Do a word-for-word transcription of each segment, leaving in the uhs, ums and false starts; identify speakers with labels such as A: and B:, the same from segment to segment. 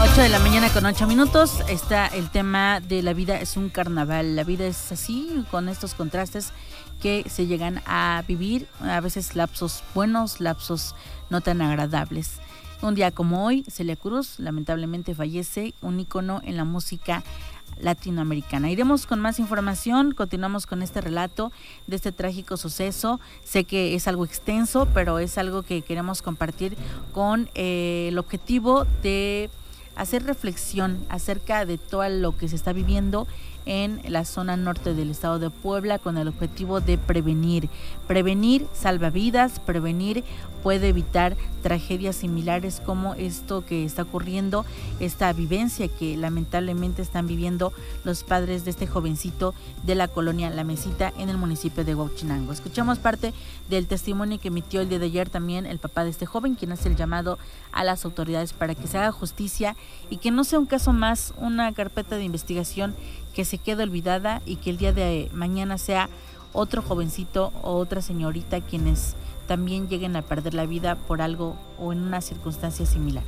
A: ocho de la mañana con ocho minutos. Está el tema de la vida es un carnaval. La vida es así, con estos contrastes que se llegan a vivir. A veces lapsos buenos, lapsos no tan agradables. Un día como hoy, Celia Cruz lamentablemente fallece, un ícono en la música latinoamericana. Iremos con más información, continuamos con este relato de este trágico suceso. Sé que es algo extenso, pero es algo que queremos compartir con eh, el objetivo de hacer reflexión acerca de todo lo que se está viviendo en la zona norte del estado de Puebla, con el objetivo de prevenir. Prevenir salva vidas, prevenir puede evitar tragedias similares como esto que está ocurriendo, esta vivencia que lamentablemente están viviendo los padres de este jovencito de la colonia La Mesita en el municipio de Huauchinango. Escuchamos parte del testimonio que emitió el día de ayer también el papá de este joven, quien hace el llamado a las autoridades para que se haga justicia y que no sea un caso más, una carpeta de investigación que se quede olvidada y que el día de mañana sea otro jovencito o otra señorita quienes también lleguen a perder la vida por algo o en una circunstancia similar.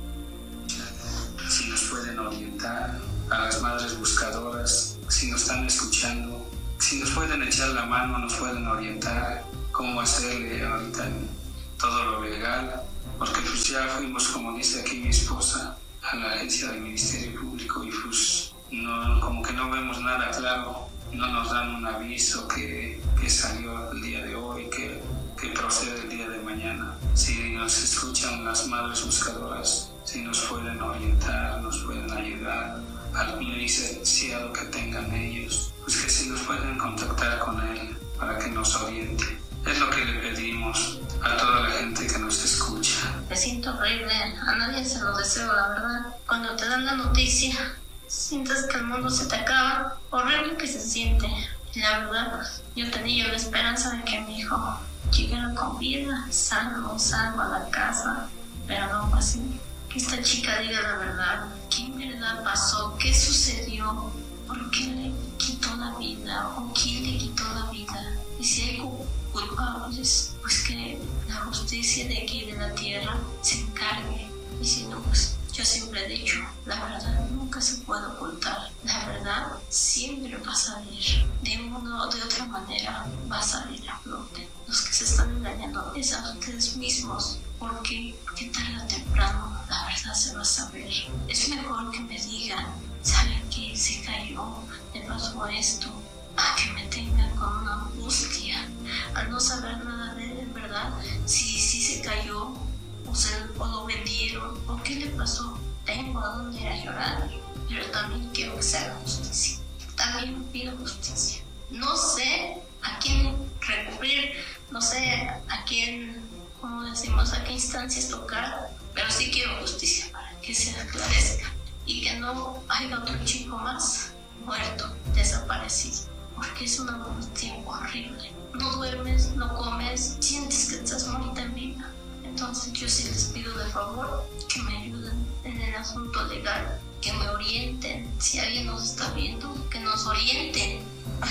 B: Si nos pueden orientar a las madres buscadoras, si nos están escuchando, si nos pueden echar la mano, nos pueden orientar cómo hacerle ahorita en todo lo legal, porque pues ya fuimos, como dice aquí mi esposa, a la agencia del Ministerio Público y pues no, como que no vemos nada claro, no nos dan un aviso que, que salió el día de hoy, que, que procede el día de mañana. Si nos escuchan las madres buscadoras, si nos pueden orientar, nos pueden ayudar, algún licenciado que tengan ellos, pues que si nos pueden contactar con él para que nos oriente. Es lo que le pedimos a toda la gente que nos escucha.
C: Me siento horrible, a nadie se lo deseo, la verdad. Cuando te dan la noticia, sientes que el mundo se te acaba, horrible que se siente. Y la verdad, yo tenía la esperanza de que mi hijo llegara con vida, sano, salvo a la casa, pero no fue así. Que esta chica diga la verdad, qué en verdad pasó, qué sucedió, por qué le quitó la vida o quién le quitó la vida. Y si hay culpables, pues que la justicia de aquí de la tierra se encargue. Y si no, pues yo siempre he dicho, la verdad nunca se puede ocultar. La verdad siempre va a salir. De una o de otra manera va a salir a flote. Los que se están engañando es a ustedes mismos. Porque, porque tarde o temprano la verdad se va a saber. Es mejor que me digan, ¿saben qué? Se cayó, le pasó esto, a que me tengan con una angustia al no saber nada de él, ¿verdad? Si, si se cayó o, se, o lo vendieron o qué le pasó, tengo a dónde ir a llorar, pero también quiero que se haga justicia. También pido justicia. No sé a quién recurrir, no sé a quién, como decimos, a qué instancias tocar, pero sí quiero justicia para que se esclarezca y que no haya otro chico más muerto, desaparecido. Porque es una angustia horrible. No duermes, no comes, sientes que estás muerta en vida. Entonces yo sí les pido de favor que me ayuden en el asunto legal, que me orienten. Si alguien nos está viendo, que nos orienten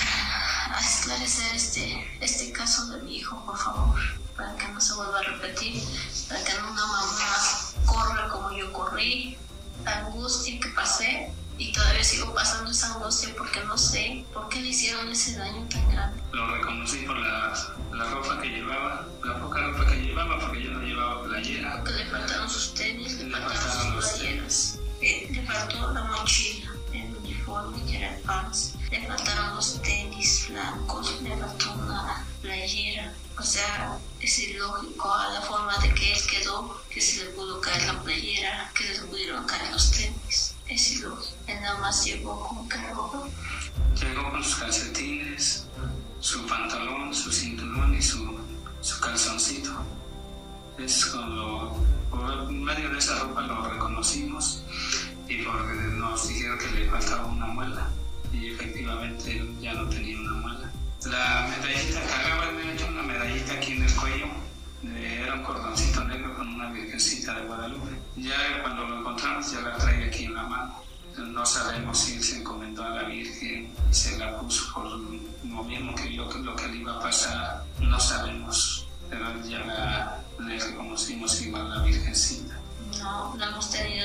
C: a esclarecer este, este caso de mi hijo, por favor, para que no se vuelva a repetir, para que una mamá corra como yo corrí, la angustia que pasé. Y todavía sigo pasando esa angustia porque no sé por qué le hicieron ese daño tan grande.
B: Lo reconocí por la, la ropa que llevaba, la poca ropa que llevaba, porque yo no llevaba playera.
C: Porque le faltaron sus tenis, le,
B: le
C: faltaron,
B: faltaron
C: sus
B: los
C: playeras, eh, le faltó la mochila, el uniforme que era el pants, le faltaron los tenis blancos, le faltó una playera. O sea, es ilógico a la forma de que él quedó, que se le pudo caer la playera, que se le pudieron caer los tenis. Es ilógico. Él nada más llegó con cargo.
B: Llegó con sus calcetines, su pantalón, su cinturón y su, su calzoncito. Es con lo, por medio de esa ropa lo reconocimos y porque nos dijeron que le faltaba una muela y efectivamente él ya no tenía una muela. La medallita, cargaba de hecho una medallita aquí en el cuello, era un cordoncito negro con una virgencita de Guadalupe. Ya cuando lo encontramos ya la traía aquí en la mano. No sabemos si él se encomendó a la Virgen y se la puso por lo mismo que yo, lo que le iba a pasar, no sabemos, pero ya la, le reconocimos igual a la Virgencita.
C: No, no hemos tenido ningún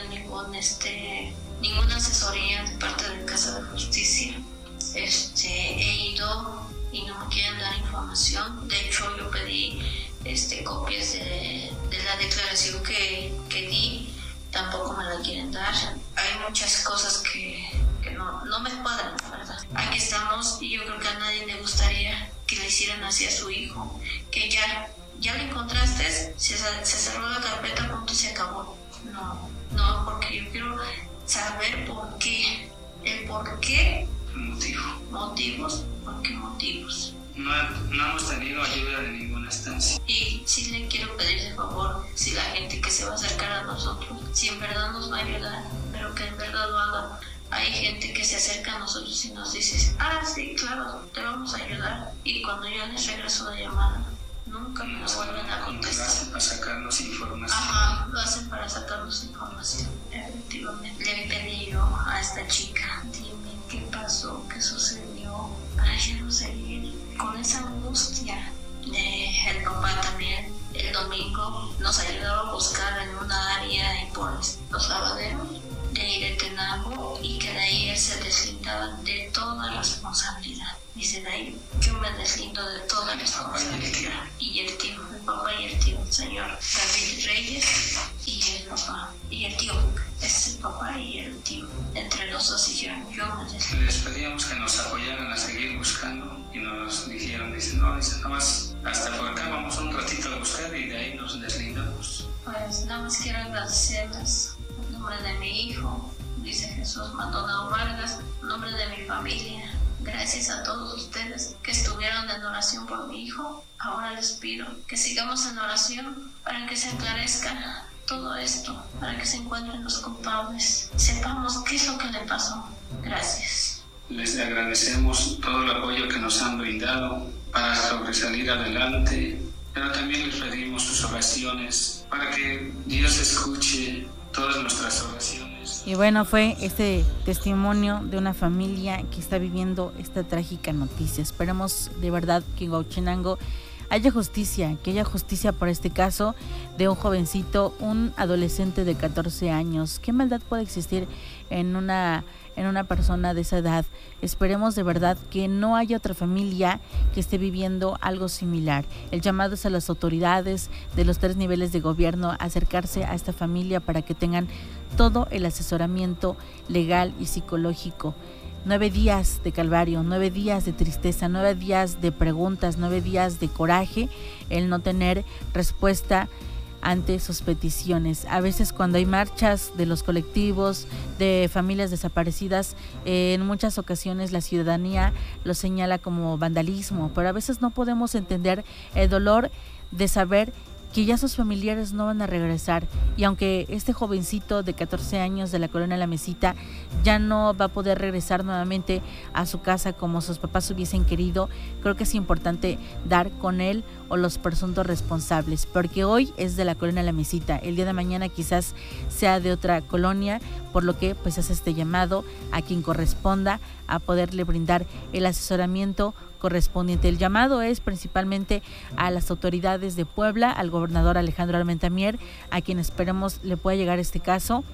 C: ningún este ninguna asesoría de parte de Casa de Justicia. Este, he ido y no me quieren dar información. De hecho, yo pedí este, copias de, de la declaración que, que di, tampoco me la quieren dar. Hay muchas cosas que, que no, no me cuadran, la verdad. Aquí estamos y yo creo que a nadie le gustaría que le hicieran así a su hijo, que ya, ya lo encontraste, se, se cerró la carpeta, punto, se acabó. No, no, porque yo quiero saber por qué, el por qué.
B: Motivo.
C: Motivos, ¿por qué motivos?
B: No, no hemos tenido ayuda de ninguna estancia.
C: Y sí le quiero pedir de favor, si la gente que se va a acercar a nosotros, si en verdad nos va a ayudar, pero que en verdad lo haga. Hay gente que se acerca a nosotros y nos dice, ah, sí, claro, te vamos a ayudar. Y cuando yo les regreso la llamada, nunca me nos vuelven a contestar.
B: Lo hacen para sacarnos información.
C: Ajá, lo hacen para sacarnos información. Efectivamente. Le pedí yo a esta chica, dime qué pasó, qué sucedió, para ya no seguir con esa angustia. Eh, el papá también, el domingo, nos ayudaba a buscar en una área y por los lavaderos de ahí de Tenabo, y que de ahí él se deslindaba de toda responsabilidad. Dice, de ahí yo me deslindo de toda responsabilidad. Y el tío, el papá y el tío, el señor David Reyes y el papá. Y el tío, es el papá y el tío. Entre los dos dijeron, yo me deslindo.
B: Les pedíamos que nos apoyaran a seguir buscando y nos dijeron, dicen, no, dicen, nada más hasta por acá vamos un ratito a buscar y de ahí nos deslindamos.
C: Pues nada más quiero agradecerles en nombre de mi hijo, dice Jesús Maldonado Vargas, en nombre de mi familia. Gracias a todos ustedes que estuvieron en oración por mi hijo. Ahora les pido que sigamos en oración para que se aclarezca todo esto, para que se encuentren los culpables, sepamos qué es lo que le pasó. Gracias.
B: Les agradecemos todo el apoyo que nos han brindado para sobresalir adelante, pero también les pedimos sus oraciones para que Dios escuche todas nuestras oraciones.
A: Y bueno, fue este testimonio de una familia que está viviendo esta trágica noticia. Esperemos de verdad que en Huachinango haya justicia, que haya justicia por este caso de un jovencito, un adolescente de catorce años. ¿Qué maldad puede existir en una, en una persona de esa edad? Esperemos de verdad que no haya otra familia que esté viviendo algo similar. El llamado es a las autoridades de los tres niveles de gobierno a acercarse a esta familia para que tengan todo el asesoramiento legal y psicológico. Nueve días de calvario, nueve días de tristeza, nueve días de preguntas, nueve días de coraje, el no tener respuesta ante sus peticiones. A veces cuando hay marchas de los colectivos, de familias desaparecidas, eh, en muchas ocasiones la ciudadanía lo señala como vandalismo, pero a veces no podemos entender el dolor de saber que ya sus familiares no van a regresar, y aunque este jovencito de catorce años de la colonia La Mesita ya no va a poder regresar nuevamente a su casa como sus papás hubiesen querido, creo que es importante dar con él o los presuntos responsables, porque hoy es de la colonia La Mesita, el día de mañana quizás sea de otra colonia, por lo que pues hace este llamado a quien corresponda a poderle brindar el asesoramiento correspondiente. El llamado es principalmente a las autoridades de Puebla, al gobernador Alejandro Armenta Mier, a quien esperemos le pueda llegar este caso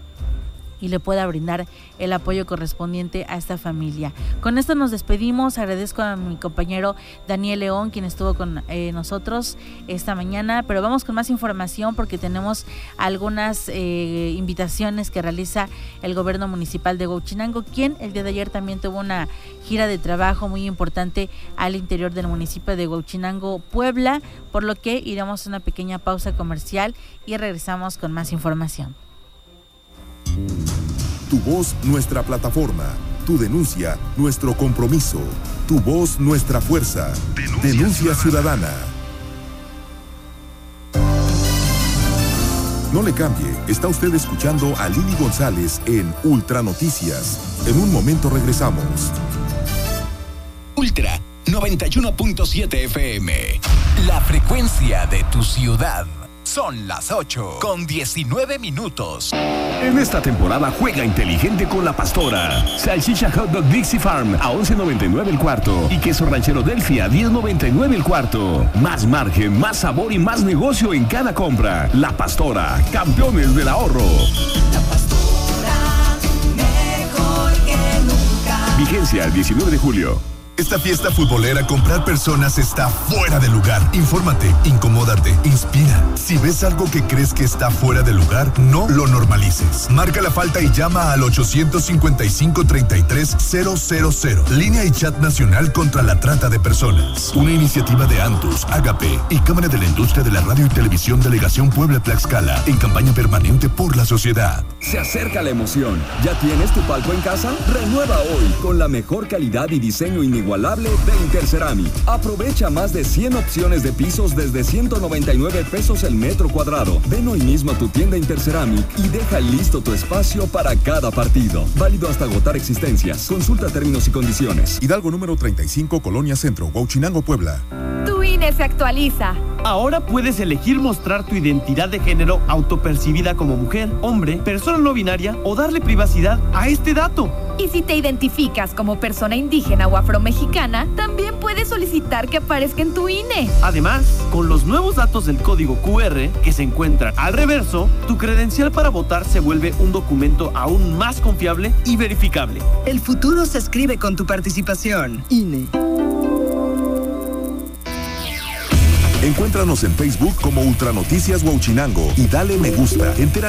A: y le pueda brindar el apoyo correspondiente a esta familia. Con esto nos despedimos. Agradezco a mi compañero Daniel León, quien estuvo con eh, nosotros esta mañana, pero vamos con más información porque tenemos algunas eh, invitaciones que realiza el gobierno municipal de Huachinango, quien el día de ayer también tuvo una gira de trabajo muy importante al interior del municipio de Huachinango, Puebla, por lo que iremos a una pequeña pausa comercial y regresamos con más información.
D: Tu voz, nuestra plataforma. Tu denuncia, nuestro compromiso. Tu voz, nuestra fuerza. Denuncia, denuncia ciudadana. ciudadana. No le cambie, está usted escuchando a Lili González en Ultra Noticias. En un momento regresamos.
E: Ultra noventa y uno punto siete F M. La frecuencia de tu ciudad. Son las ocho con diecinueve minutos.
F: En esta temporada juega inteligente con la Pastora. Salchicha Hot Dog Dixie Farm a once noventa y nueve el cuarto y queso ranchero Delfia a diez noventa y nueve el cuarto. Más margen, más sabor y más negocio en cada compra. La Pastora, campeones del ahorro.
G: La Pastora
F: Vigencia el diecinueve de julio.
G: Esta fiesta futbolera, comprar personas está fuera de lugar. Infórmate, incomódate, inspira. Si ves algo que crees que está fuera de lugar, no lo normalices. Marca la falta y llama al ochocientos cincuenta y cinco, treinta y tres, cero cero cero. Línea y chat nacional contra la trata de personas. Una iniciativa de Antus, Agape y Cámara de la Industria de la Radio y Televisión Delegación Puebla-Tlaxcala en campaña permanente por la sociedad.
H: Se acerca la emoción. ¿Ya tienes tu palco en casa? Renueva hoy con la mejor calidad y diseño inigualable de Interceramic. Aprovecha más de cien opciones de pisos desde ciento noventa y nueve pesos el metro cuadrado. Ven hoy mismo a tu tienda Interceramic y deja listo tu espacio para cada partido. Válido hasta agotar existencias. Consulta términos y condiciones.
D: Hidalgo número treinta y cinco, Colonia Centro, Huauchinango, Puebla.
I: Tu I N E se actualiza.
J: Ahora puedes elegir mostrar tu identidad de género autopercibida como mujer, hombre, persona no binaria o darle privacidad a este dato.
I: Y si te identificas como persona indígena o afromexicana, también puedes solicitar que aparezca en tu I N E.
J: Además, con los nuevos datos del código Q R que se encuentran al reverso, tu credencial para votar se vuelve un documento aún más confiable y verificable.
K: El futuro se escribe con tu participación. I N E.
D: Encuéntranos en Facebook como Ultranoticias Huauchinango y dale me gusta. Entérate